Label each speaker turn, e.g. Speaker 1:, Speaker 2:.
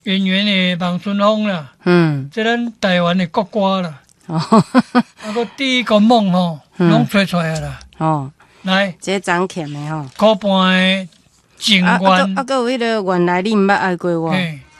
Speaker 1: 演员的望春风啦，这咱台湾的国歌啦，个第一个梦吼，拢吹出来啦。来，
Speaker 2: 这张欠的吼，
Speaker 1: 古伴的情缘。
Speaker 2: 个有迄个原来你毋捌爱过我。